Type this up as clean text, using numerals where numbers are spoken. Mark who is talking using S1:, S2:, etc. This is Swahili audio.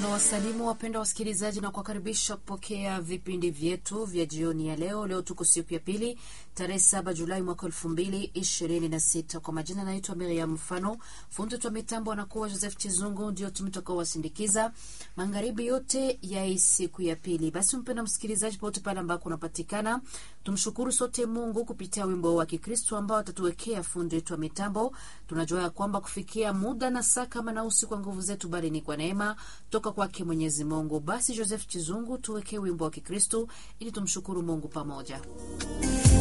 S1: Tunawasalimu wapenda wasikilizaji na kuwakaribisha kupokea vipindi vyetu vya jioni ya leo. Leo tuko siku ya pili, tarehe 7 Julai mwaka 2026. Kwa majina naitwa Miriam Mfano, fundi wa mitambo anakuwa Joseph Chizungu, ndio tumetakao wasindikiza magharibi yote ya hii siku ya pili. Basi mpenda msikilizaji pote pale ambako unapatikana, tumshukuru sote Mungu kupitia wimbo wa Kikristo ambao atatuwekea fundi wetu wa mitambo. Tunajua kwamba kufikia muda na saa kama na usiku kwa nguvu zetu bali ni kwa neema toka kwake Mwenyezi Mungu. Basi Joseph Chizungu tuwekee wimbo wa Kikristo ili tumshukuru Mungu pamoja.